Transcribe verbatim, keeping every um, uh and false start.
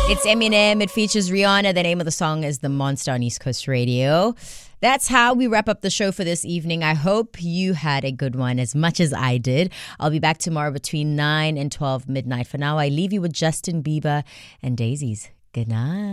It's Eminem. It features Rihanna. The name of the song is The Monster on East Coast Radio. That's how we wrap up the show for this evening. I hope you had a good one as much as I did. I'll be back tomorrow between nine and twelve midnight. For now, I leave you with Justin Bieber and Daisies. Good night.